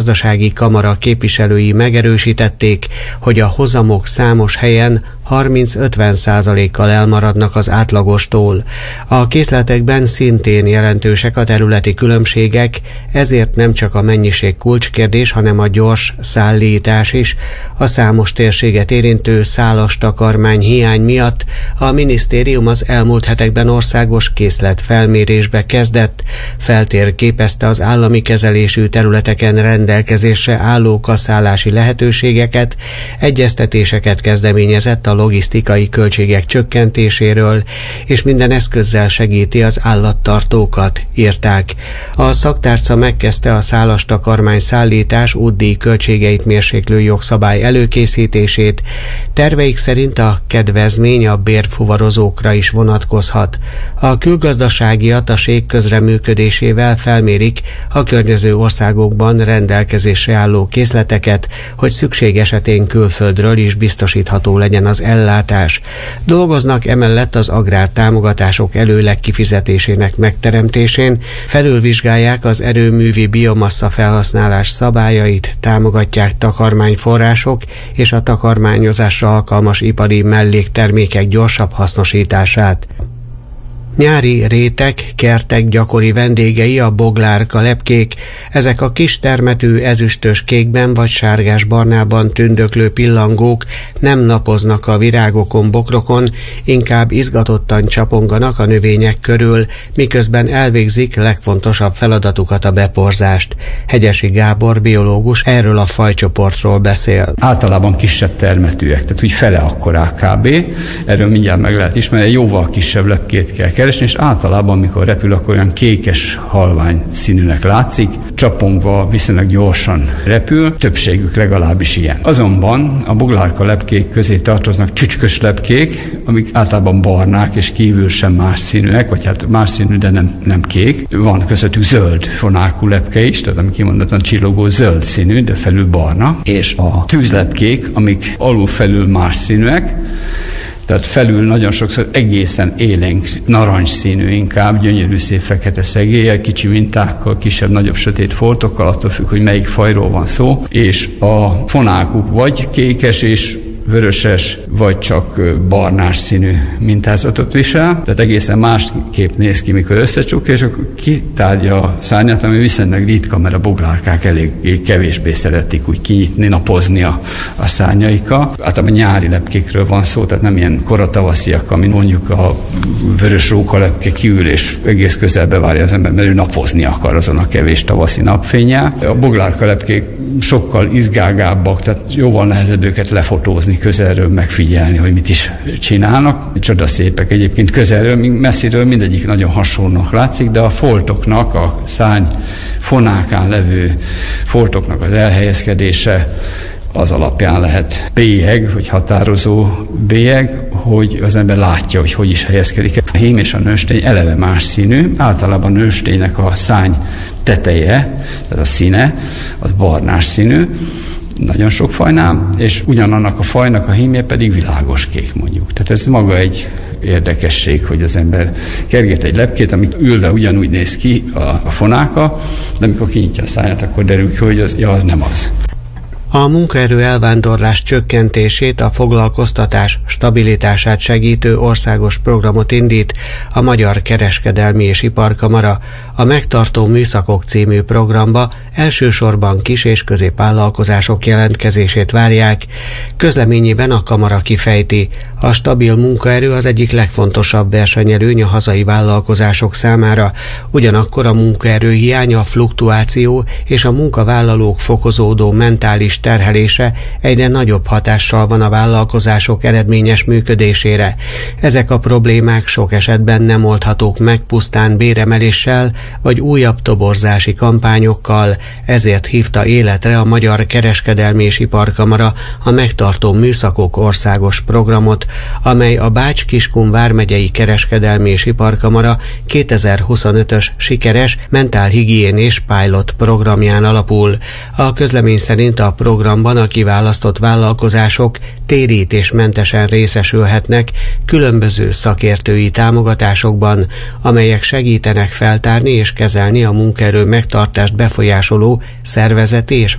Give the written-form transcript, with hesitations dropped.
külgazdasági kamara képviselői megerősítették, hogy a hozamok számos helyen 30-50%-kal elmaradnak az átlagostól. A készletekben szintén jelentősek a területi különbségek, ezért nem csak a mennyiség kulcskérdés, hanem a gyors szállítás is. A számos térséget érintő szálas takarmány hiány miatt a minisztérium az elmúlt hetekben országos készletfelmérésbe kezdett, feltérképezte az állami kezelésű területeken rendelkezésre álló kasszálási lehetőségeket, egyeztetéseket kezdeményezett a logisztikai költségek csökkentéséről, és minden eszközzel segíti az állattartókat, írták. A szaktárca megkezdte a szálas takarmány szállítás útdíj költségeit mérséklő jogszabály előkészítését. Terveik szerint a kedvezmény a bérfuvarozókra is vonatkozhat. A külgazdasági ataség közreműködésével felmérik a környező országokban rendelkezésre álló készleteket, hogy szükség esetén külföldről is biztosítható legyen az ellátás. Dolgoznak emellett az agrártámogatások előleg kifizetésének megteremtésén, felülvizsgálják az erőművi biomassa felhasználás szabályait, támogatják takarmányforrások és a takarmányozásra alkalmas ipari melléktermékek gyorsabb hasznosítását. Nyári rétek, kertek gyakori vendégei a boglárka lepkék. Ezek a kis termetű ezüstös kékben vagy sárgás-barnában tündöklő pillangók nem napoznak a virágokon, bokrokon, inkább izgatottan csaponganak a növények körül, miközben elvégzik legfontosabb feladatukat, a beporzást. Hegyesi Gábor biológus erről a fajcsoportról beszél. Általában kisebb termetűek, tehát úgy fele akkorák kb. Erről mindjárt meg lehet ismerni, jóval kisebb lepkét kell keresni, és általában, amikor repül, akkor olyan kékes halvány színűnek látszik, csapongva viszonylag gyorsan repül, többségük legalábbis ilyen. Azonban a boglárka lepkék közé tartoznak csücskös lepkék, amik általában barnák és kívül sem más színűek, vagy hát más színű, de nem kék. Van közöttük zöld fonákú lepke is, tehát ami kimondottan csillogó zöld színű, de felül barna, és a tűzlepkék, amik alul-felül más színűek, tehát felül nagyon sokszor egészen élénk, narancsszínű inkább, gyönyörű szép fekete szegéllyel, kicsi mintákkal, kisebb-nagyobb sötét foltokkal, attól függ, hogy melyik fajról van szó, és a fonákuk vagy kékes és vöröses, vagy csak barnás színű mintázatot visel, tehát egészen másképp néz ki, mikor összecsukja, és akkor kitárgya a szárnyát, ami viszonylag ritka, mert a boglárkák elég kevésbé szeretik úgy kinyitni, napozni a szárnyaikkal. Általában nyári lepkékről van szó, tehát nem ilyen koratavasziak, ami mondjuk a vörös rókalepke kiül, és egész közelbe várja az ember, mert ő napozni akar azon a kevés tavaszi napfénnyel. A boglárka lepkék sokkal izgágábbak, tehát jóval nehezebb őket lefotózni, közelről megfigyelni, hogy mit is csinálnak. Csodaszépek egyébként közelről, messziről mindegyik nagyon hasonlónak látszik, de a foltoknak, a szárny fonákán levő foltoknak az elhelyezkedése az alapján lehet bélyeg, vagy határozó bélyeg, hogy az ember látja, hogy is helyezkedik. A hím és a nőstény eleve más színű, általában a nősténynek a szárny teteje, tehát a színe, az barnás színű, nagyon sok fajnál, és ugyanannak a fajnak a hímje pedig világos kék mondjuk. Tehát ez maga egy érdekesség, hogy az ember kerget egy lepkét, amit ülve ugyanúgy néz ki a fonáka, de amikor kinyitja a száját, akkor derül ki, hogy az nem az. A munkaerő elvándorlás csökkentését, a foglalkoztatás stabilitását segítő országos programot indít a Magyar Kereskedelmi és Iparkamara. A Megtartó Műszakok című programba elsősorban kis- és középvállalkozások jelentkezését várják. Közleményében a kamara kifejti, a stabil munkaerő az egyik legfontosabb versenyelőny a hazai vállalkozások számára, ugyanakkor a munkaerő hiánya, a fluktuáció és a munkavállalók fokozódó mentális terhelése egyre nagyobb hatással van a vállalkozások eredményes működésére. Ezek a problémák sok esetben nem oldhatók meg pusztán béremeléssel vagy újabb toborzási kampányokkal, ezért hívta életre a Magyar Kereskedelmi és Iparkamara a Megtartó Műszakok országos programot, amely a Bács-Kiskun vármegyei Kereskedelmi és Iparkamara 2025-ös sikeres mentálhigiénés pilot programján alapul. A közlemény szerint a programban a kiválasztott vállalkozások térítésmentesen részesülhetnek különböző szakértői támogatásokban, amelyek segítenek feltárni és kezelni a munkaerő megtartást befolyásoló szervezeti és